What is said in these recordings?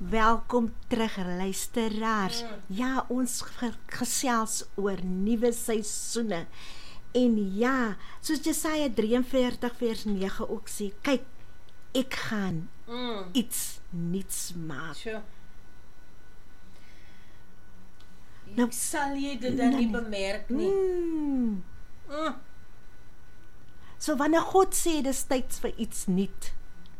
Welkom terug, luisteraars. Ja, ons gesels oor nuwe seisoene. En ja, soos Jesaja 43 vers 9 ook sê, kyk, ek gaan iets nuuts maak. Sure. Nou, Sal jy dit dan nie bemerk nie? So wanneer God sê dis tyd vir iets nuut,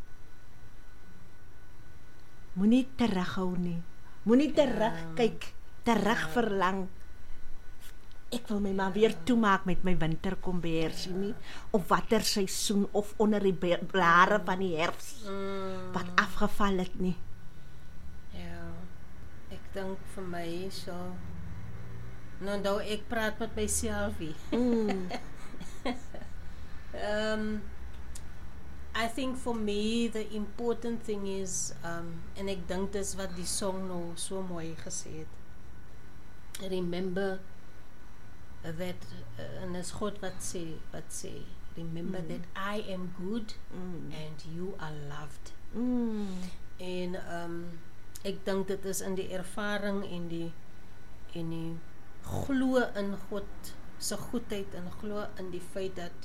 moenie terughou nie. Moenie terugkyk, terugverlang. Ek wil my maar weer toemaak met my winterkombersie nie, of watter seisoen, of onder die blare van die herfs, wat afgeval het nie. Ja, ek dink vir my so, nou ek praat met myself hier. I think for me the important thing is, en ek dink dis wat die song nou so mooi gesê het. Remember that, en is God wat sê, remember that I am good and you are loved. En ek dink dit is in die ervaring en die glo in God se goedheid en glo in die feit dat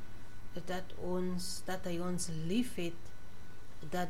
hy ons liefhet, dat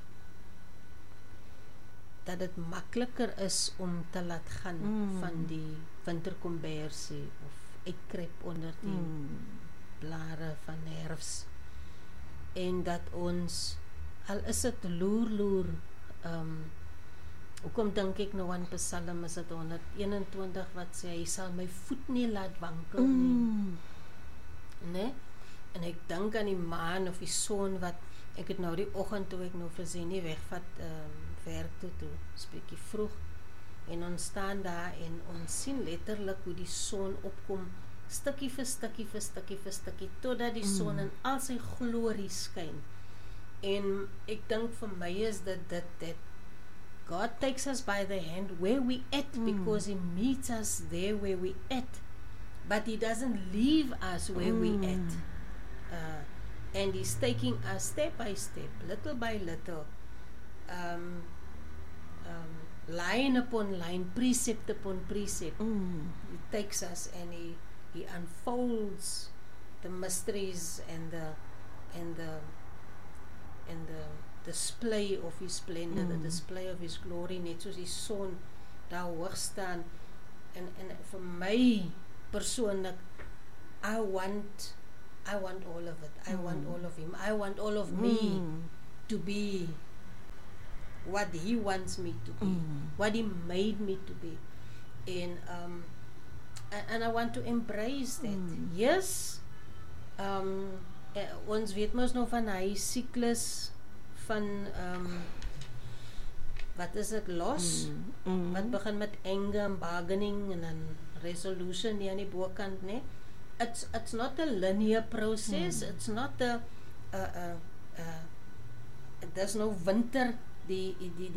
dit makliker is om te laat gaan van die winterkombersie of uitkruip onder die blare van herfs, en dat ons, al is dit loer, hoekom dink ek nou aan Psalm, is dit 121 wat sê, hy sal my voet nie laat wankel nie, nee? En ek dink aan die maan of die son wat, ek het nou die oggend toe ek nou vir sy nie wegvat werk toe, spreekie vroeg, en ons staan daar en ons sien letterlik hoe die son opkom, stukkie vir stukkie vir stukkie vir stukkie, totdat die son in al sy glorie skyn. En ek dink vir my is dit God takes us by the hand where we at, because he meets us there where we at, but he doesn't leave us where we at. And he's taking us step by step, little by little, line upon line, precept upon precept. He takes us and he unfolds the mysteries and the display of his splendor, the display of his glory, net soos die son daar hoog staan. En vir my persoonlik, I want all of it. I want all of him. I want all of me to be what he wants me to be, what he made me to be. And I want to embrace that. Yes, ons weet mos nou van hy siklus van wat is dit, los, wat begin met anger and bargaining en dan resolution die aan die bokant, nee? It's not a linear process. It's not there's no winter, die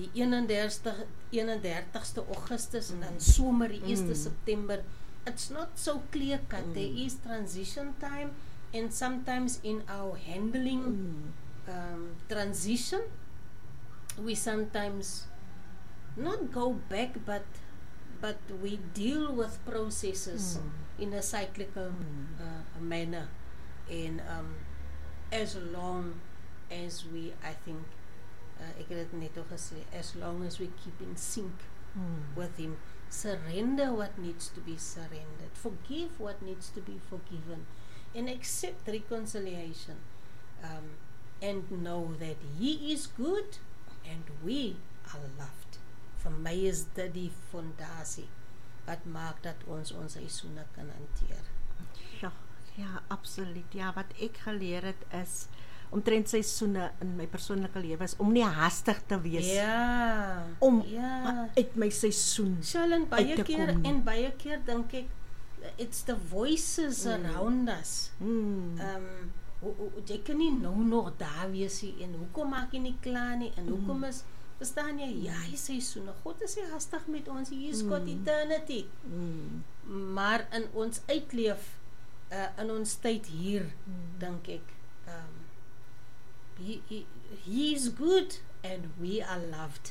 31ste Augustus en dan somer die 1ste September. It's not so clear cut. There is transition time, and sometimes in our handling transition, we sometimes not go back, but we deal with processes in a cyclical manner, and as long as we, I think, ek het dit net al gesê, as long as we keep in sync with him, surrender what needs to be surrendered, forgive what needs to be forgiven, and accept reconciliation, and know that he is good and we are loved. Vir my is dit die fondasie wat maak dat ons seisoene kan hanteer. Ja, absoluut. Ja, wat ek geleer het is omtrent seisoene in my persoonlike lewe is om nie haastig te wees. Ja. Om uit my seisoen uit te kom. En baie keer dink ek, it's the voices around us. Jy kan nie nou nog daar wees nie, en hoekom maak jy nie klaar nie, en hoekom is, verstaan jy, hy seisoene, God is nie hastig met ons, he is God eternity. Maar in ons uitleef, in ons tyd hier, dink ek, he is good and we are loved.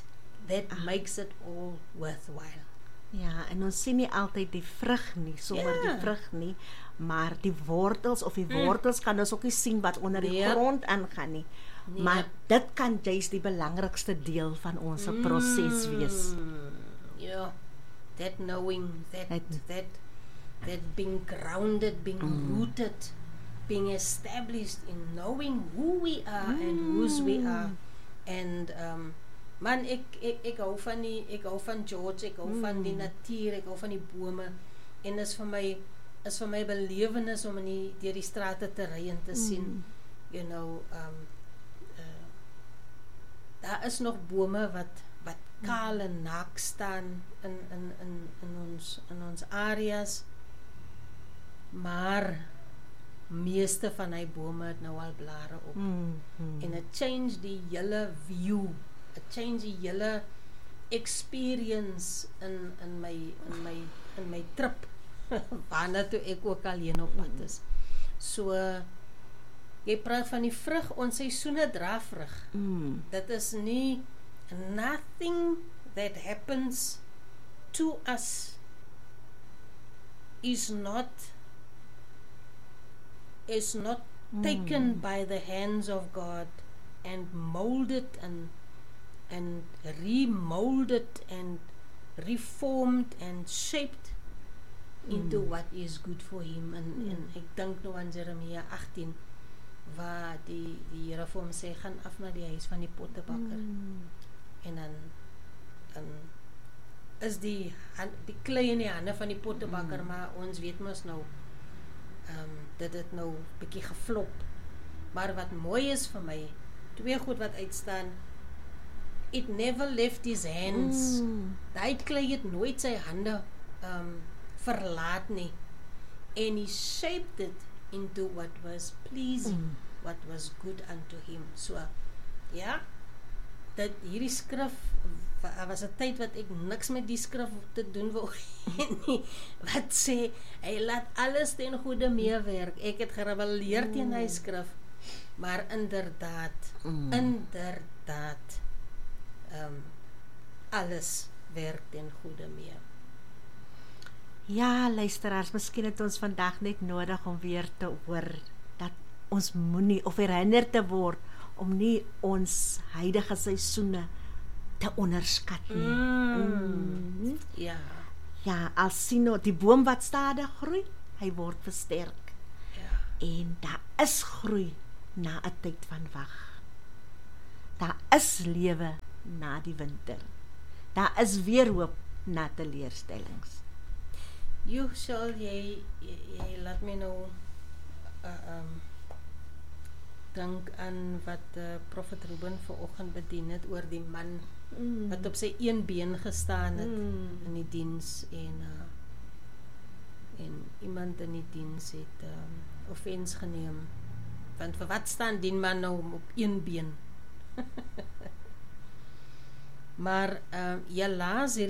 that makes it all worthwhile. Ja, en ons sien nie altyd die vrug nie, sommer die vrug nie, maar die wortels of die wortels kan ons ook nie sien wat onder die grond aangaan nie. Maar dit kan juist die belangrikste deel van ons proses wees. Yeah, that knowing, that being grounded, being rooted, being established in knowing who we are and whose we are. And man, ek hou van George, ek hou van die natuur, ek hou van die bome, en is vir my belewenis om deur die strate te ry en te sien, you know, daar is nog bome wat kaal en naak staan in ons areas, maar meeste van die bome het nou al blare op, en it change die hele view, it change die hele experience in my trip, waarna toe ek ook alleen op pad is. So, jy praat van die vrug, ons seisoene dra vrug. Dit is nie, nothing that happens to us is not taken by the hands of God and molded and remolded and reformed and shaped into what is good for him. En ek dink nou aan Jeremia 18, waar die Here vir hom sê, gaan af na die huis van die pottebakker. En dan is die klei in die hande van die pottebakker, maar ons weet mos nou, dit het nou bietjie geflop. Maar wat mooi is vir my, twee goed wat uitstaan, it never left his hands. Daai klei het nooit sy hande verlaat nie. And he shaped it into what was pleasing, what was good unto him. So, ja, dat hierdie skrif, was 'n tyd wat ek niks met die skrif te doen wou nie, wat sê, hy laat alles ten goeie meewerk. Ek het gerebelleer teen hy skrif, maar inderdaad, alles werk ten goeie mee. Ja, luisteraars, miskien het ons vandag net nodig om weer te hoor, dat ons moenie, of herinner te word, om nie ons huidige seisoene te onderskat nie. Ja. Ja, as sien die boom wat stadig groei, hy word versterk. Ja. En daar is groei na 'n tyd van wag. Daar is lewe na die winter. Daar is weer hoop na teleurstellings. Sal jy laat my nou dink aan wat Prophet Ruben vanoggend bedien het oor die man wat op sy een been gestaan het in die diens, en iemand in die diens het offens geneem, want vir wat staan die man nou op een been? Maar jy laas hierdie